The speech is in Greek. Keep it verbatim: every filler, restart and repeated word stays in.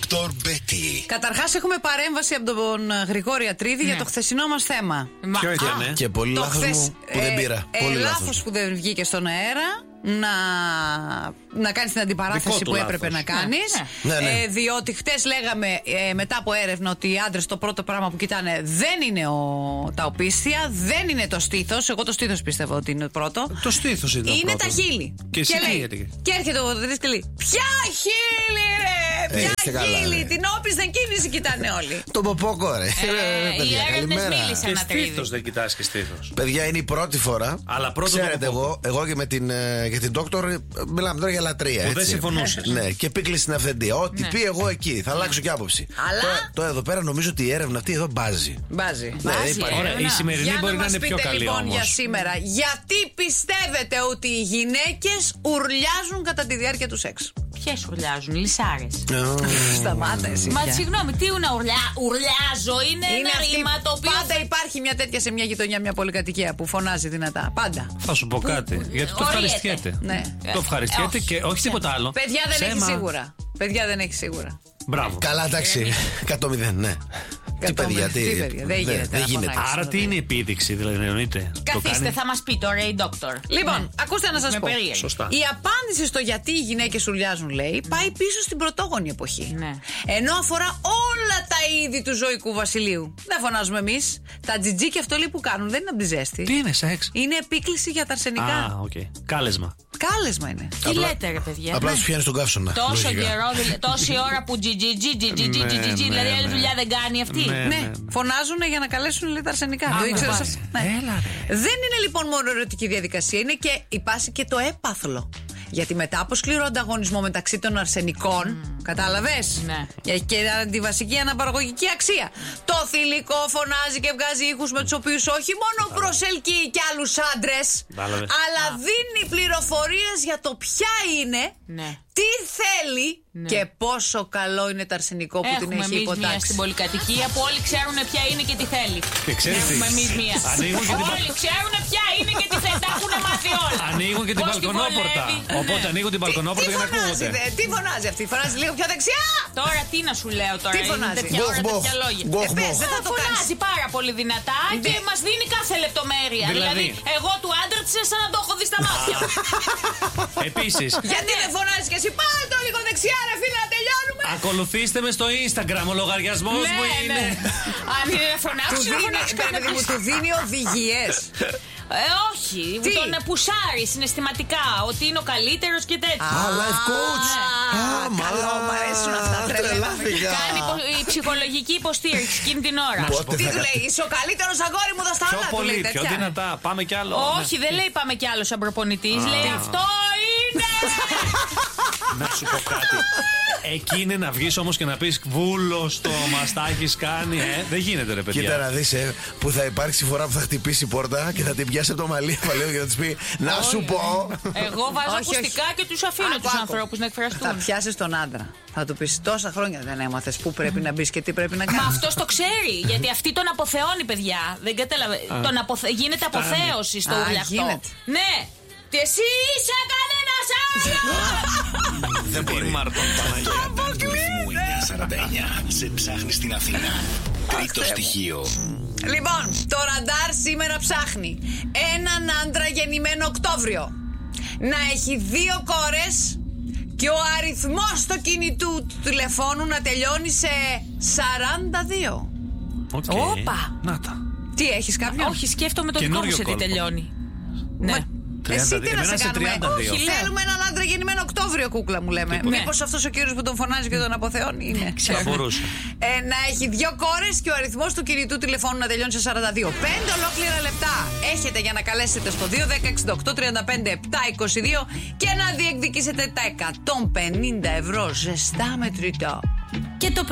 Δόκτωρ Μπέτι. Καταρχάς έχουμε παρέμβαση από τον Γρηγόρη Ατρίδη, ναι, για το χθεσινό μας θέμα. Ποιο ήταν? Και πολύ λάθος χθες, μου που δεν πήρα. Ε, πολύ ε, λάθος. λάθος που δεν βγήκε στον αέρα. Να, να κάνεις την αντιπαράθεση που λάθος. έπρεπε να κάνεις. Ναι, ναι. Ναι. Ε, διότι χτες λέγαμε ε, μετά από έρευνα ότι οι άντρες το πρώτο πράγμα που κοιτάνε δεν είναι ο, τα οπίστια, δεν είναι το στήθος. Εγώ το στήθος πιστεύω ότι είναι το πρώτο. Το στήθος είναι το Είναι πρώτο. τα χείλη. Και εσύ τι λέει, γιατί? και έρχεται ο Δρύς και λέει: ποια χείλη, ρε! Ε, Ποια καλά, χείλη! ρε. Την όπισθεν κίνηση κοιτάνε όλοι. Το ποπόκο, ρε. Ε, Ε, οι παιδιά, έρευνες καλημέρα. μίλησαν. Και να τρίβει. στήθος δεν κοιτάς και στήθος. Παιδιά, είναι η πρώτη φορά. Αλλά πρώτο Ξέρετε, το εγώ, εγώ και με την, ε, και την Δόκτωρ μιλάμε τώρα για λατρεία. Που δεν έτσι. συμφωνούσες. Ναι, και πήκλει στην αυθεντία. Ό,τι Ναι. πει εγώ εκεί. Θα αλλάξω και άποψη. Αλλά- Τώρα, τώρα εδώ πέρα νομίζω ότι η έρευνα αυτή εδώ μπάζει. Μπάζει. Ναι, Βάζει, δεν υπάρχει. ε. Ωραία, η Έρευνα. σημερινή Για μπορεί να να μας είναι πιο πείτε καλή λοιπόν για όμως. σήμερα, γιατί πιστεύετε ότι οι γυναίκες ουρλιάζουν κατά τη διάρκεια του σεξ? Ποιες ουρλιάζουν, λυσάρες. Σταμάτα εσύ. Μα πια. συγγνώμη, τι είναι ουρλιά, ουρλιάζω, είναι, Είναι ένα αυτή- ρήμα το οποίο. Πάντα υπάρχει μια τέτοια σε μια γειτονιά, μια πολυκατοικία που φωνάζει δυνατά. Πάντα. Θα σου πω κάτι. Γιατί το ορίεται. ευχαριστιέται. Ναι. Το ευχαριστιέται όχι. και όχι τίποτα άλλο. Παιδιά δεν Ψέμα. έχει σίγουρα. Παιδιά δεν έχει σίγουρα. Μπράβο. Καλά, εντάξει. εκατό μηδέν, ναι. Τι παιδιά, τι. Τι παιδιά, δεν γίνεται δεν να γίνεται. φωνάξεις. Άρα τι είναι η επίδειξη, δηλαδή εννοείται. Το Καθίστε, κάνει. θα μας πει τώρα η Δόκτωρ. Λοιπόν, Ναι. ακούστε να σας Με πω. περίεργη. Σωστά. Η απάντηση στο γιατί οι γυναίκες ουρλιάζουν, λέει, πάει πίσω στην πρωτόγονη εποχή. Ναι. Ενώ αφορά όλα τα είδη του ζωικού βασιλείου. Δεν φωνάζουμε εμείς. Τα τζιτζίκια αυτό λέει που κάνουν δεν είναι από τη ζέστη. Τι είναι σεξ? Είναι επίκληση για τα αρσενικά. Α, οκ. Κάλεσμα. Κάλεσμα είναι. Τι λέτε, ρε παιδιά. Απλά Ναι. του πιάνει τον καύσωνα. Τόσο λογικά. καιρό, δηλα- τόση ώρα που τζιτζιτζι, τζιτζιτζι, Ναι, τζιτζιτζι, ναι, δηλαδή άλλη ναι. δουλειά δεν κάνει αυτή. Ναι. Ναι, φωνάζουν για να καλέσουν λέει, τα αρσενικά. Α, Το να ήξερες πάει. αυτό? Ναι. Έλα, ρε. Δεν είναι λοιπόν μόνο ερωτική διαδικασία, είναι και υπάρχει και το έπαθλο. Γιατί μετά από σκληρό ανταγωνισμό μεταξύ των αρσενικών, κατάλαβες, Ναι. έχει και τη βασική αναπαραγωγική αξία. Το θηλυκό φωνάζει και βγάζει ήχους με τους οποίους όχι μόνο προσελκύει και άλλους άντρες, Κατάλαβες. αλλά δίνει πληροφορίες για το ποια είναι, Ναι. τι θέλει Ναι. και πόσο καλό είναι το αρσενικό που την Έχουμε έχει εμείς μία υποτάξει. στην πολυκατοικία που όλοι ξέρουν ποια είναι και τι θέλει. Και ξέρεις τι? Έχουμε εμείς μία. Ανοίγουν και την πα- Όλοι ξέρουν ποια είναι και τι θέλει. Τα έχουν μάθει όλα. Ανοίγουν και την Πώς τη μπαλκονόπορτα. βολεύει. Οπότε Ναι. ανοίγουν την μπαλκονόπορτα Τι για να φωνάζει, ακούγονται. δε, τι φωνάζει αυτή, φωνάζει λίγο πιο δεξιά! Τώρα τι να σου λέω τώρα. Τι είναι φωνάζει? τέτοια ώρα, Μποχ, τέτοια μποχ. λόγια. Μποχ, Ε, πες, μποχ. δεν θα το κάνεις. Φωνάζει πάρα πολύ δυνατά και Ναι. μας δίνει κάθε λεπτομέρεια. Δηλαδή. Δηλαδή, εγώ του άντρα της σαν να το έχω δει στα μάτια. Επίσης, Γιατί δεν φωνάζει και εσύ, πάρε το λίγο δεξιά, ρε φίλε, να τελειώνουμε! ακολουθήστε με στο Instagram. Ο λογαριασμός μου Ναι, είναι. ναι. Αν είναι να Του φωνάξω, να δίνει, φωνάξω παιδί κανένα. μου, του δίνει οδηγίες. Ε, όχι. Τι? Τον πουσάρει συναισθηματικά ότι είναι ο καλύτερος και τέτοιο. Α, life coach. Α, Α, μα, καλό, μ' αρέσουν αυτά, τρελαίνομαι. τρελάθηκα. Κάνει υπο- η ψυχολογική υποστήριξη εκείνη την ώρα. Πότε Τι θα του λέει, είσαι ο καλύτερος αγόρι μου, δώσ' τα Πιο όλα, του πολύ, λέει πιο τέτοια. δυνατά. Πάμε κι άλλο. Όχι, δεν λέει πάμε κι άλλο σαν προπονητής. Λέει αυτό είναι. Να σου πω κάτι. Εκεί είναι να βγεις όμως και να πεις βούλο το μας τα έχεις κάνει. Ε, δεν γίνεται ρε παιδιά. Κοίτα να δεις, ε, που θα υπάρξει φορά που θα χτυπήσει η πόρτα και θα την πιάσει από το μαλλί παλαιό και θα της πει να σου πω. Εγώ βάζω Όχι, όχι. ακουστικά και τους αφήνω Άκου, τους άκου. ανθρώπους να Θα εκφραστούν. πιάσεις τον άντρα. Θα του πεις τόσα χρόνια δεν έμαθες πού πρέπει να μπεις και τι πρέπει να Μα κάνεις. αυτός το ξέρει, γιατί αυτή τον αποθεώνει, παιδιά. Δεν κατάλαβε. Τον αποθε... Γίνεται αποθέωση στο Α, ουρλιαχτό. γίνεται. Ναι. Και εσύ είσαι κανένας άλλος. Δεν μπορεί. Μάρτον. Ρυθμού εννιακόσια σαράντα εννιά. Σε ψάχνει στην Αθήνα. Τρίτο στοιχείο. Λοιπόν, το ραντάρ σήμερα ψάχνει έναν άντρα γεννημένο Οκτώβριο, να έχει δύο κόρες και ο αριθμός του κινητού του τηλεφώνου να τελειώνει σε σαράντα δύο. Οκ. Όπα. Να τα. Τι έχεις κάποιον? Όχι, σκέφτομαι το δικό μου Καινούριο σε τι κόλπο. τελειώνει. Ναι. Εσύ τι να Εμένα σε σε κάνουμε? τριάντα δύο. Όχι, θέλουμε έναν άντρα γεννημένο Οκτώβριο, κούκλα μου λέμε. Ναι. Μήπως αυτός ο κύριος που τον φωνάζει και τον αποθεώνει είναι? Θα μπορούσε. Ε, να έχει δύο κόρες και ο αριθμός του κινητού τηλεφώνου να τελειώνει σε σαράντα δύο. Πέντε ολόκληρα λεπτά έχετε για να καλέσετε στο δύο δέκα εξήντα οκτώ τριάντα πέντε επτά είκοσι δύο και να διεκδικήσετε τα εκατόν πενήντα ευρώ ζεστά μετρητά. Και το